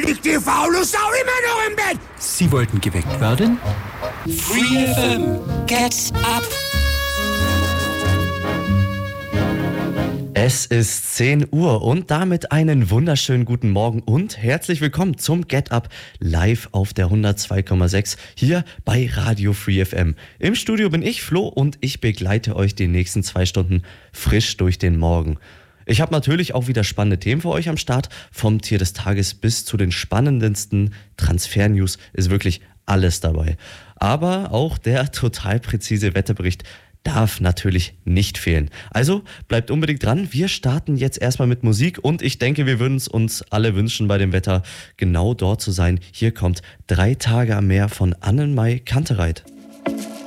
Liegt die faule Sau immer noch im Bett? Sie wollten geweckt werden? Free FM, get up! Es ist 10 Uhr und damit einen wunderschönen guten Morgen und herzlich willkommen zum Get Up live auf der 102,6 hier bei Radio Free FM. Im Studio bin ich, Flo, und ich begleite euch die nächsten 2 Stunden frisch durch den Morgen. Ich habe natürlich auch wieder spannende Themen für euch am Start. Vom Tier des Tages bis zu den spannendsten Transfer-News ist wirklich alles dabei. Aber auch der total präzise Wetterbericht darf natürlich nicht fehlen. Also bleibt unbedingt dran. Wir starten jetzt erstmal mit Musik und ich denke, wir würden es uns alle wünschen, bei dem Wetter genau dort zu sein. Hier kommt 3 Tage am Meer von Annemarie Kantereit.